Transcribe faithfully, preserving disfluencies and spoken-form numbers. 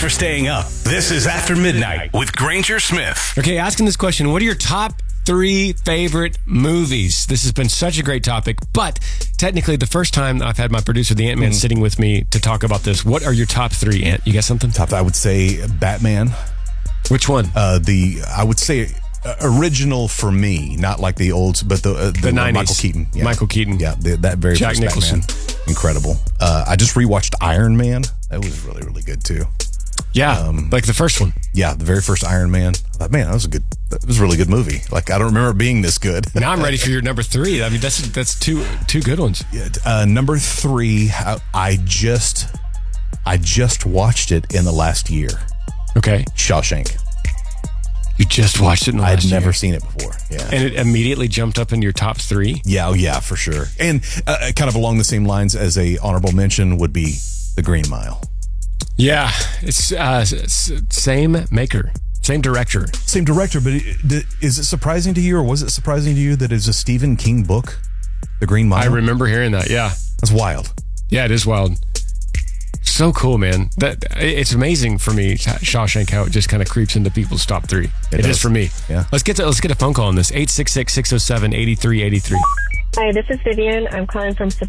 for staying up. This is After Midnight with Granger Smith. Okay, asking this question, what are your top three favorite movies? This has been such a great topic, but technically the first time I've had my producer, the Ant-Man, mm. sitting with me to talk about this. What are your top three, Ant? You got something? Top, I would say Batman. Which one? Uh, the, I would say uh, original for me, not like the old, but the, uh, the, the nineties. Michael Keaton. Yeah. Michael Keaton. Yeah, the, that very Jack first Nicholson. Batman. Incredible. Uh, I just rewatched Iron Man. That was really, really good too. Yeah, um, like the first one. Yeah, the very first Iron Man. I thought, man, that was a good, that was a really good movie. Like, I don't remember it being this good. Now I'm ready for your number three. I mean, that's that's two two good ones. Yeah, uh, number three, I, I just, I just watched it in the last year. Okay. Shawshank. You just watched it in the last year? I'd never year. seen it before. Yeah. And it immediately jumped up in your top three? Yeah, oh yeah, for sure. And uh, kind of along the same lines as a honorable mention would be The Green Mile. Yeah, it's, uh, it's same maker, same director. Same director, but it, is it surprising to you, or was it surprising to you that it's a Stephen King book, The Green Mile? I remember hearing that, yeah. That's wild. Yeah, it is wild. So cool, man. That it's amazing for me, Shawshank, how it just kind of creeps into people's top three. It, it is for me. Yeah. Let's get to, let's get a phone call on this. eight six six, six oh seven, eight three eight three. Hi, this is Vivian. I'm calling from